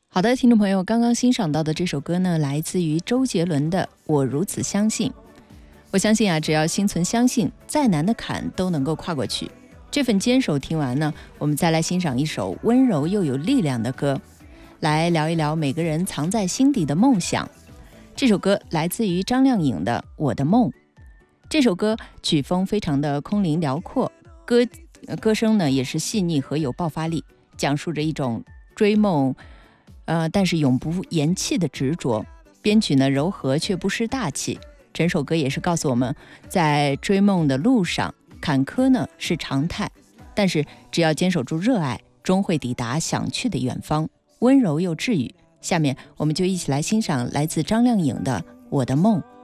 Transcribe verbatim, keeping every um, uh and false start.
好的，听众朋友，刚刚欣赏到的这首歌呢，来自于周杰伦的《我如此相信》。我相信啊，只要心存相信，再难的坎都能够跨过去。这份坚守听完呢，我们再来欣赏一首温柔又有力量的歌，来聊一聊每个人藏在心底的梦想。这首歌来自于张靓颖的《我的梦》。这首歌曲风非常的空灵辽阔，歌歌声呢也是细腻和有爆发力，讲述着一种追梦呃，但是永不言弃的执着。编曲呢柔和却不失大气。整首歌也是告诉我们，在追梦的路上，坎坷呢是常态，但是只要坚守住热爱，终会抵达想去的远方。温柔又治愈。下面我们就一起来欣赏来自张靓颖的《我的梦》。